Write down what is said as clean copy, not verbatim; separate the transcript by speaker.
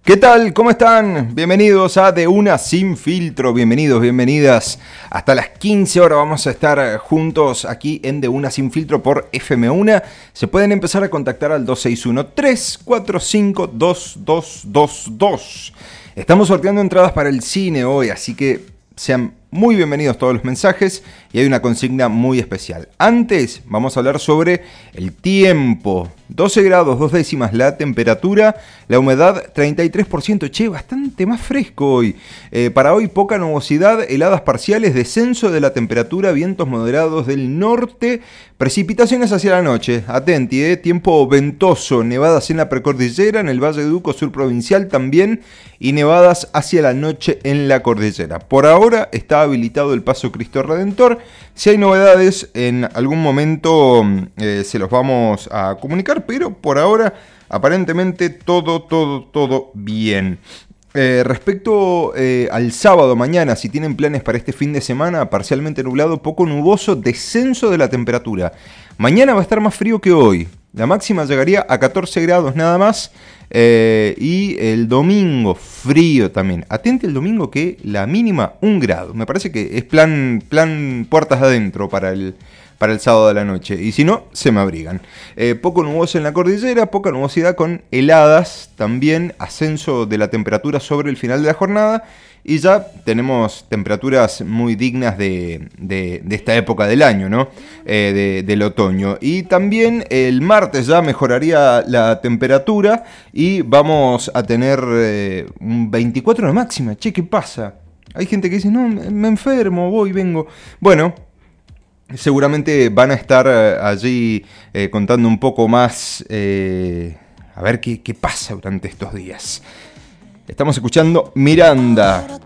Speaker 1: ¿Qué tal? ¿Cómo están? Bienvenidos a De Una Sin Filtro. Bienvenidos, bienvenidas. Hasta las 15 horas vamos a estar juntos aquí en De Una Sin Filtro por FM1. Se pueden empezar a contactar al 261-345-2222. Estamos sorteando entradas para el cine hoy, así que sean muy bienvenidos todos los mensajes y hay una consigna muy especial. Antes vamos a hablar sobre el tiempo. 12 grados, 2 décimas la temperatura, la humedad 33%. Che, bastante más fresco hoy. Para hoy poca nubosidad, heladas parciales, descenso de la temperatura, vientos moderados del norte, precipitaciones hacia la noche. Atenti, tiempo ventoso, nevadas en la precordillera, en el Valle de Uco, sur provincial también, y nevadas hacia la noche en la cordillera. Por ahora está habilitado el Paso Cristo Redentor. Si hay novedades, en algún momento se los vamos a comunicar, pero por ahora aparentemente todo bien. Respecto al sábado mañana, si tienen planes para este fin de semana, parcialmente nublado, poco nuboso, descenso de la temperatura. Mañana va a estar más frío que hoy. La máxima llegaría a 14 grados nada más. Y el domingo frío también. Atente el domingo que la mínima 1 grado. Me parece que es plan puertas adentro para el sábado de la noche. Y si no, se me abrigan. Poco nuboso en la cordillera, poca nubosidad con heladas. También ascenso de la temperatura sobre el final de la jornada. Y ya tenemos temperaturas muy dignas de esta época del año, ¿no? Del otoño. Y también el martes ya mejoraría la temperatura y vamos a tener un 24 de máxima. Che, ¿qué pasa? Hay gente que dice, no, me enfermo, voy, vengo. Bueno, seguramente van a estar allí contando un poco más, a ver qué pasa durante estos días. Estamos escuchando Miranda.